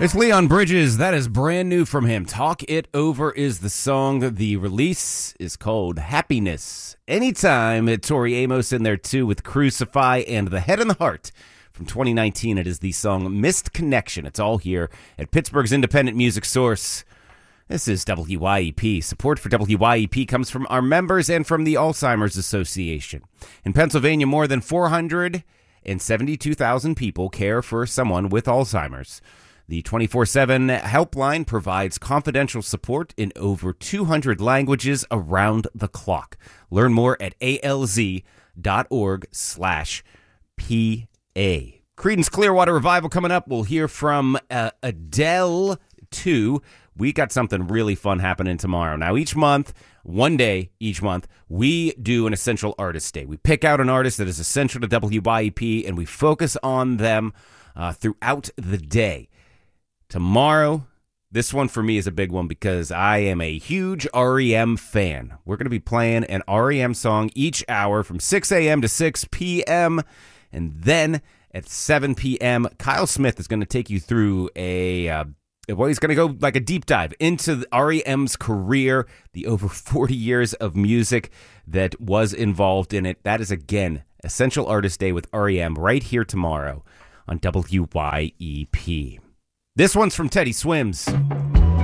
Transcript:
It's Leon Bridges. That is brand new from him. Talk It Over is the song. The release is called Happiness. Anytime, Tori Amos in there too with Crucify and The Head and the Heart. From 2019, it is the song Missed Connection. It's all here at Pittsburgh's independent music source. This is WYEP. Support for WYEP comes from our members and from the Alzheimer's Association. In Pennsylvania, more than 472,000 people care for someone with Alzheimer's. The 24/7 helpline provides confidential support in over 200 languages around the clock. Learn more at alz.org/PA. Creedence Clearwater Revival coming up. We'll hear from Adele too. We got something really fun happening tomorrow. Now, each month, one day each month, we do an Essential Artist Day. We pick out an artist that is essential to WYEP, and we focus on them throughout the day. Tomorrow, this one for me is a big one because I am a huge REM fan. We're going to be playing an REM song each hour from 6 a.m. to 6 p.m. And then at 7 p.m., Kyle Smith is going to take you through he's going to go like a deep dive into REM's career, the over 40 years of music that was involved in it. That is, again, Essential Artist Day with REM right here tomorrow on WYEP. This one's from Teddy Swims.